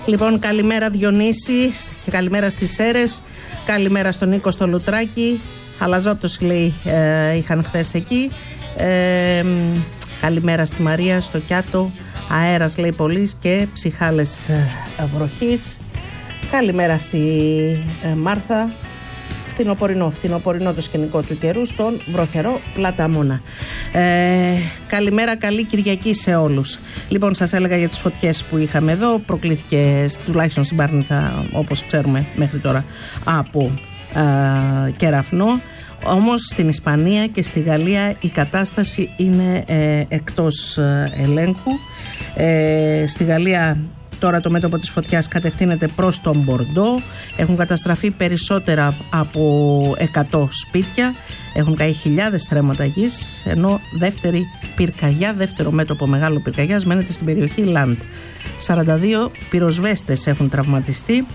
Λοιπόν, καλημέρα Διονύση και καλημέρα στις Σέρρες. Καλημέρα στον Νίκο στο Λουτράκι. Χαλαζόπτωση λέει είχαν χθες εκεί. Καλημέρα στη Μαρία στο Κιάτο. Αέρας λέει πολλής και ψυχάλες βροχής. Καλημέρα στη Μάρθα. Φθινοπορεινό το σκηνικό του καιρού στον βροχερό Πλαταμόνα. Καλημέρα, καλή Κυριακή σε όλους. Λοιπόν, σας έλεγα για τις φωτιές που είχαμε εδώ. Προκλήθηκε τουλάχιστον στην Πάρνηθα, όπως ξέρουμε μέχρι τώρα, από κεραυνό. Όμως στην Ισπανία και στη Γαλλία η κατάσταση είναι εκτός ελέγχου. Στη Γαλλία τώρα το μέτωπο της φωτιάς κατευθύνεται προς τον Μπορντό. Έχουν καταστραφεί περισσότερα από 100 σπίτια. Έχουν καεί χιλιάδες στρέμματα γης, ενώ δεύτερο μέτωπο μεγάλο πυρκαγιάς μένεται στην περιοχή Λαντ. 42 πυροσβέστες έχουν τραυματιστεί.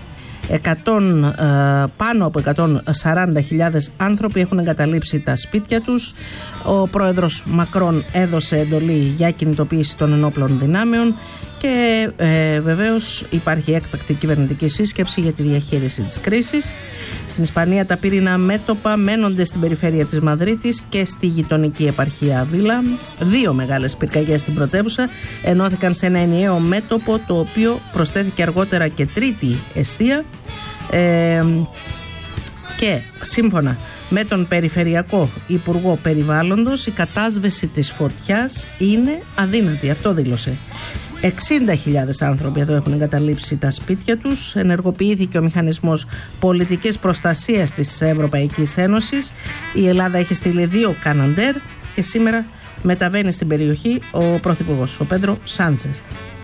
Πάνω από 140.000 άνθρωποι έχουν εγκαταλείψει τα σπίτια τους. Ο πρόεδρος Μακρόν έδωσε εντολή για κινητοποίηση των ενόπλων δυνάμεων και βεβαίως υπάρχει έκτακτη κυβερνητική σύσκεψη για τη διαχείριση της κρίσης. Στην Ισπανία τα πύρινα μέτωπα μένονται στην περιφέρεια της Μαδρίτης και στη γειτονική επαρχία Αβίλα. 2 μεγάλες πυρκαγιές στην πρωτεύουσα ενώθηκαν σε ένα ενιαίο μέτωπο, το οποίο προσθέθηκε αργότερα και τρίτη εστία. Και σύμφωνα με τον Περιφερειακό Υπουργό Περιβάλλοντος, η κατάσβεση της φωτιάς είναι αδύνατη. Αυτό δήλωσε. 60.000 άνθρωποι εδώ έχουν εγκαταλείψει τα σπίτια τους. Ενεργοποιήθηκε ο μηχανισμός πολιτικής προστασίας της Ευρωπαϊκής Ένωσης. Η Ελλάδα έχει στείλει 2 Καναντέρ και σήμερα μεταβαίνει στην περιοχή ο Πρωθυπουργός, ο Πέντρο Σάντσες.